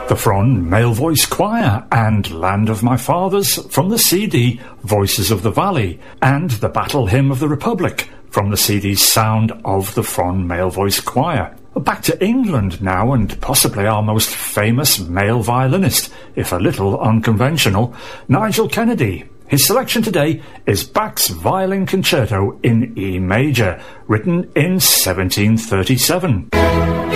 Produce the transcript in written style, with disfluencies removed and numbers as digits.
The Fron Male Voice Choir and Land of My Fathers from the CD Voices of the Valley, and the Battle Hymn of the Republic from the CD Sound of the Fron Male Voice Choir. Back to England now, and possibly our most famous male violinist, if a little unconventional, Nigel Kennedy. His selection today is Bach's Violin Concerto in E major, written in 1737.